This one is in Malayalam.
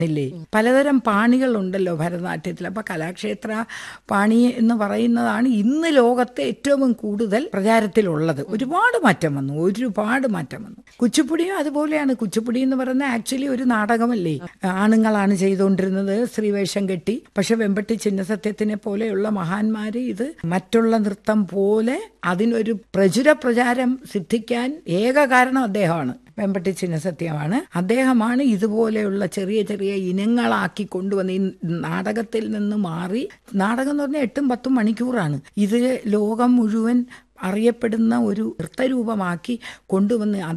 ഇല്ലേ? പലതരം പാണികളുണ്ടല്ലോ ഭരതനാട്യത്തിൽ. അപ്പൊ കലാക്ഷേത്ര പാണി എന്ന് പറയുന്നതാണ് ഇന്ന് ലോകത്തെ ഏറ്റവും കൂടുതൽ പ്രചാരത്തിലുള്ളത്. ഒരുപാട് മാറ്റം വന്നു. കുച്ചിപ്പുടിയും അതുപോലെയാണ്. കുച്ചിപ്പുടി എന്ന് പറയുന്നത് ആക്ച്വലി ഒരു നാടകമല്ലേ, ആണുങ്ങളാണ് ചെയ്തുകൊണ്ടിരുന്നത് സ്ത്രീവേഷം കെട്ടി. പക്ഷെ വെമ്പട്ടി ചിന്നസത്യത്തിനെ പോലെയുള്ള മഹാന്മാര് ഇത് മറ്റുള്ള നൃത്തം പോലെ അതിനൊരു പ്രചാരം സിദ്ധിക്കാൻ ഏക കാരണം അദ്ദേഹമാണ്. വെമ്പട്ടി ചിന്നസത്യമാണ്. അദ്ദേഹമാണ് ഇതുപോലെയുള്ള ചെറിയ ചെറിയ ഇനങ്ങളാക്കി കൊണ്ടുവന്ന് ഈ നാടകത്തിൽ നിന്ന് മാറി. നാടകം എന്ന് പറഞ്ഞാൽ 8-10 മണിക്കൂറാണ്. ഇത് ലോകം മുഴുവൻ അറിയപ്പെടുന്ന ഒരു നൃത്തരൂപമാക്കി കൊണ്ടുവന്ന്